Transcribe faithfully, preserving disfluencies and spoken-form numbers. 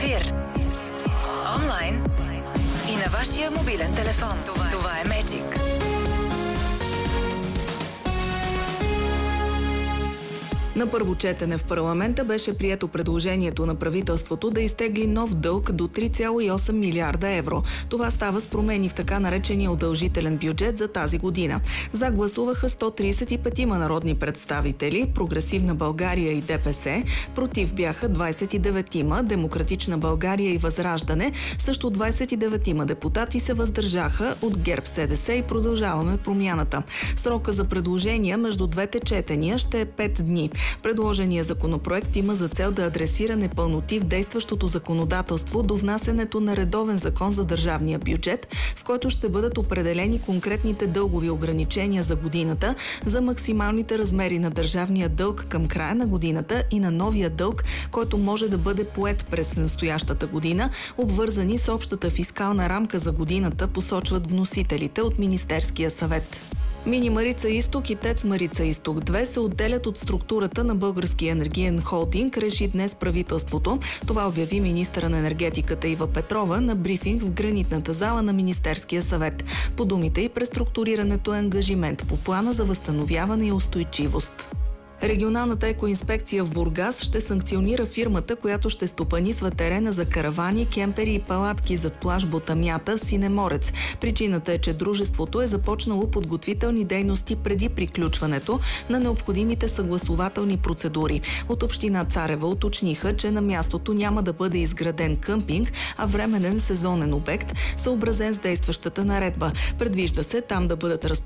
ефир. Онлайн и на вашия мобилен телефон. Това, Това е Magic. На първо четене в парламента беше прието предложението на правителството да изтегли нов дълг до три цяло и осем милиарда евро. Това става с промени в така наречения удължителен бюджет за тази година. За гласуваха сто тридесет и пет народни представители, Прогресивна България и ДПС, против бяха двадесет и девет, Демократична България и Възраждане, също двадесет и девет депутати се въздържаха от ГЕРБ, СДС и Продължаваме промяната. Срока за предложения между двете четения ще е пет дни. Предложеният законопроект има за цел да адресира непълноти в действащото законодателство до внасянето на редовен закон за държавния бюджет, в който ще бъдат определени конкретните дългови ограничения за годината, за максималните размери на държавния дълг към края на годината и на новия дълг, който може да бъде поет през настоящата година, обвързани с общата фискална рамка за годината, посочват вносителите от Министерския съвет. Мини Марица Изток и ТЕЦ Марица Изток две се отделят от структурата на Българския енергиен холдинг, реши днес правителството. Това обяви министъра на енергетиката Ива Петрова на брифинг в гранитната зала на Министерския съвет. По думите й, преструктурирането е ангажимент по плана за възстановяване и устойчивост. Регионалната екоинспекция в Бургас ще санкционира фирмата, която ще стопанисва терена за каравани, кемпери и палатки зад плаж Ботамята в Синеморец. Причината е, че дружеството е започнало подготвителни дейности преди приключването на необходимите съгласувателни процедури. От община Царева уточниха, че на мястото няма да бъде изграден къмпинг, а временен сезонен обект, съобразен с действащата наредба. Предвижда се там да бъдат разположени